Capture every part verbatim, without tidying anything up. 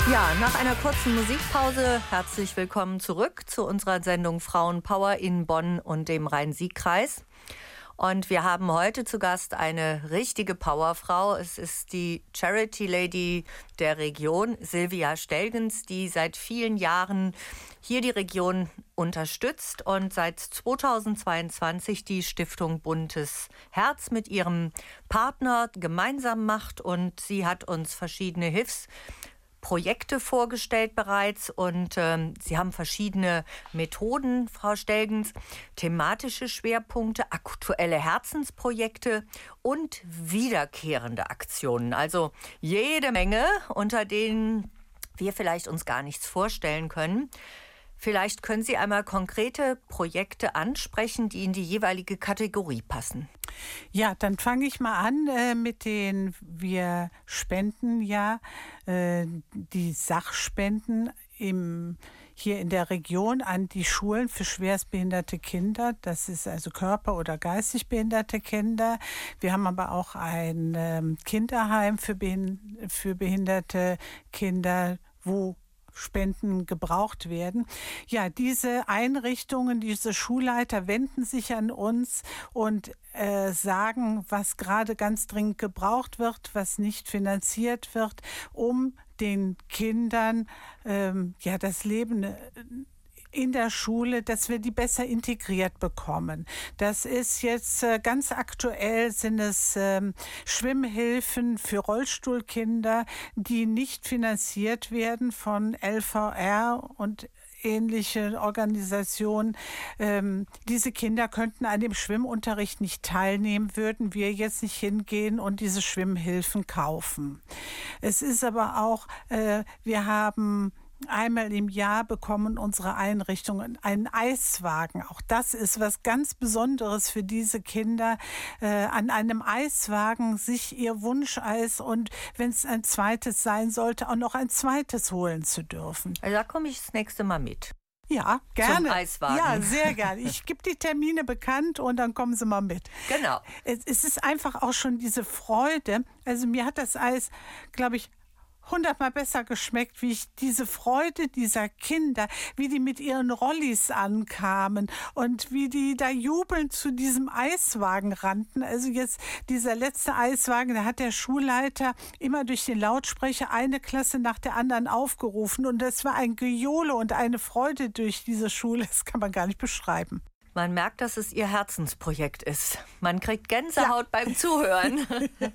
Ja, nach einer kurzen Musikpause herzlich willkommen zurück zu unserer Sendung Frauenpower in Bonn und dem Rhein-Sieg-Kreis. Und wir haben heute zu Gast eine richtige Powerfrau. Es ist die Charity Lady der Region, Silvia Stelgens, die seit vielen Jahren hier die Region unterstützt und seit zweitausendzweiundzwanzig die Stiftung Buntes Herz mit ihrem Partner gemeinsam macht. Und sie hat uns verschiedene Hilfs Projekte vorgestellt bereits und ähm, Sie haben verschiedene Methoden, Frau Stelgens, thematische Schwerpunkte, aktuelle Herzensprojekte und wiederkehrende Aktionen. Also jede Menge, unter denen wir vielleicht uns gar nichts vorstellen können. Vielleicht können Sie einmal konkrete Projekte ansprechen, die in die jeweilige Kategorie passen. Ja, dann fange ich mal an äh, mit den, wir spenden ja äh, die Sachspenden im, hier in der Region an die Schulen für schwerstbehinderte Kinder. Das ist also körper- oder geistig behinderte Kinder. Wir haben aber auch ein ähm, Kinderheim für, behind- für behinderte Kinder, wo Spenden gebraucht werden. Ja, diese Einrichtungen, diese Schulleiter wenden sich an uns und äh, sagen, was gerade ganz dringend gebraucht wird, was nicht finanziert wird, um den Kindern ähm, ja das Leben äh, in der Schule, dass wir die besser integriert bekommen. Das ist jetzt äh, ganz aktuell, sind es ähm, Schwimmhilfen für Rollstuhlkinder, die nicht finanziert werden von L V R und ähnliche Organisationen. Ähm, diese Kinder könnten an dem Schwimmunterricht nicht teilnehmen, würden wir jetzt nicht hingehen und diese Schwimmhilfen kaufen. Es ist aber auch, äh, wir haben einmal im Jahr bekommen unsere Einrichtungen einen Eiswagen. Auch das ist was ganz Besonderes für diese Kinder, äh, an einem Eiswagen sich ihr Wunscheis und wenn es ein zweites sein sollte, auch noch ein zweites holen zu dürfen. Also da komme ich das nächste Mal mit. Ja, gerne. Zum Eiswagen. Ja, sehr gerne. Ich gebe die Termine bekannt und dann kommen Sie mal mit. Genau. Es, es ist einfach auch schon diese Freude. Also mir hat das Eis, glaube ich, hundertmal besser geschmeckt, wie ich diese Freude dieser Kinder, wie die mit ihren Rollis ankamen und wie die da jubelnd zu diesem Eiswagen rannten. Also jetzt dieser letzte Eiswagen, da hat der Schulleiter immer durch den Lautsprecher eine Klasse nach der anderen aufgerufen und das war ein Gejohle und eine Freude durch diese Schule, das kann man gar nicht beschreiben. Man merkt, dass es Ihr Herzensprojekt ist. Man kriegt Gänsehaut ja. beim Zuhören.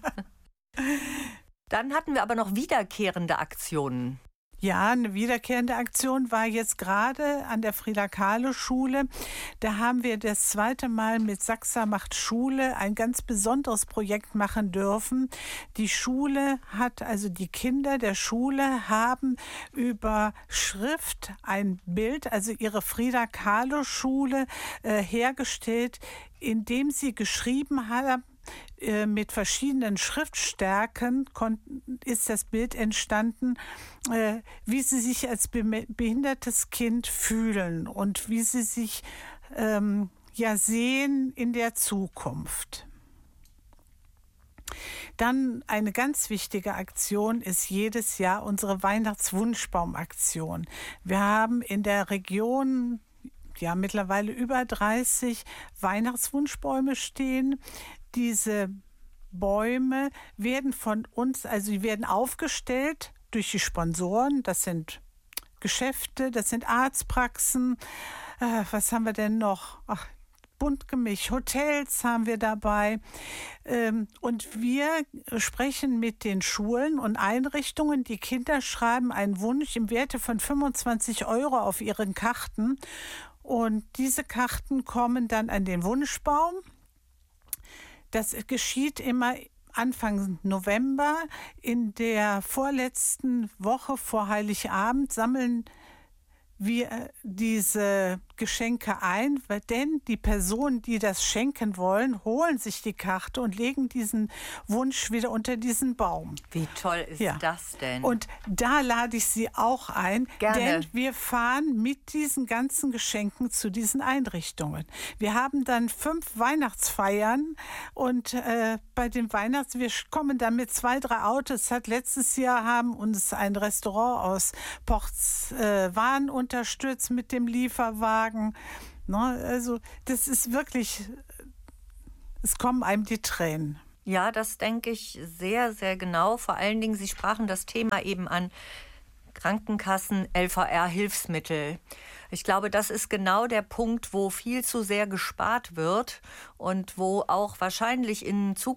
Dann hatten wir aber noch wiederkehrende Aktionen. Ja, eine wiederkehrende Aktion war jetzt gerade an der Frieda-Kahle-Schule. Da haben wir das zweite Mal mit Sachsa macht Schule ein ganz besonderes Projekt machen dürfen. Die Schule hat, also die Kinder der Schule haben über Schrift ein Bild, also ihre Frieda-Kahle-Schule äh, hergestellt, indem sie geschrieben haben, mit verschiedenen Schriftstärken ist das Bild entstanden, wie sie sich als behindertes Kind fühlen und wie sie sich ähm, ja sehen in der Zukunft. Dann eine ganz wichtige Aktion ist jedes Jahr unsere Weihnachtswunschbaumaktion. Wir haben in der Region ja mittlerweile über dreißig Weihnachtswunschbäume stehen. Diese Bäume werden von uns, also sie werden aufgestellt durch die Sponsoren. Das sind Geschäfte, das sind Arztpraxen. Äh, was haben wir denn noch? Ach, bunt gemischt. Hotels haben wir dabei. Ähm, und wir sprechen mit den Schulen und Einrichtungen. Die Kinder schreiben einen Wunsch im Werte von fünfundzwanzig Euro auf ihren Karten. Und diese Karten kommen dann an den Wunschbaum. Das geschieht immer Anfang November. In der vorletzten Woche vor Heiligabend sammeln wir diese Geschenke ein, weil denn die Personen, die das schenken wollen, holen sich die Karte und legen diesen Wunsch wieder unter diesen Baum. Wie toll ist Ja. das denn? Und da lade ich Sie auch ein, Gerne. denn wir fahren mit diesen ganzen Geschenken zu diesen Einrichtungen. Wir haben dann fünf Weihnachtsfeiern und äh, bei den Weihnachts, wir kommen dann mit zwei, drei Autos. Hat letztes Jahr haben uns ein Restaurant aus Portswahn äh, unterstützt mit dem Lieferwagen. Ne, also das ist wirklich, es kommen einem die Tränen. Ja, das denke ich sehr, sehr genau. Vor allen Dingen, Sie sprachen das Thema eben an, Krankenkassen, L V R-Hilfsmittel. Ich glaube, das ist genau der Punkt, wo viel zu sehr gespart wird und wo auch wahrscheinlich in Zukunft